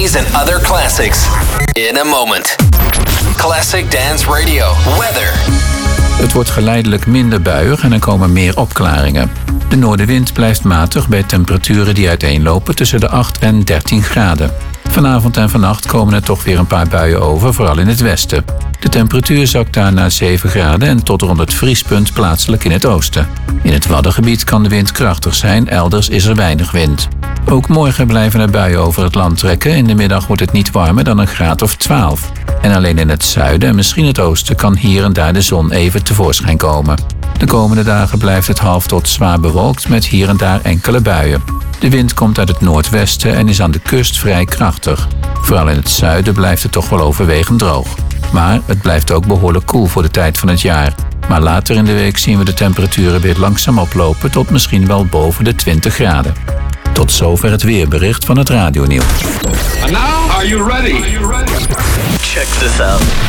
These and other classics in a moment. Classic Dance Radio. Weather. Het wordt geleidelijk minder buiig en er komen meer opklaringen. De noordenwind blijft matig bij temperaturen die uiteenlopen tussen de 8 en 13 graden. Vanavond en vannacht komen er toch weer een paar buien over, vooral in het westen. De temperatuur zakt daar naar 7 graden en tot rond het vriespunt plaatselijk in het oosten. In het Waddengebied kan de wind krachtig zijn, elders is er weinig wind. Ook morgen blijven er buien over het land trekken. In de middag wordt het niet warmer dan een graad of 12. En alleen in het zuiden en misschien het oosten kan hier en daar de zon even tevoorschijn komen. De komende dagen blijft het half tot zwaar bewolkt met hier en daar enkele buien. De wind komt uit het noordwesten en is aan de kust vrij krachtig. Vooral in het zuiden blijft het toch wel overwegend droog. Maar het blijft ook behoorlijk koel voor de tijd van het jaar. Maar later in de week zien we de temperaturen weer langzaam oplopen tot misschien wel boven de 20 graden. Tot zover het weerbericht van het radionieuws. And now, are you ready? Check this out.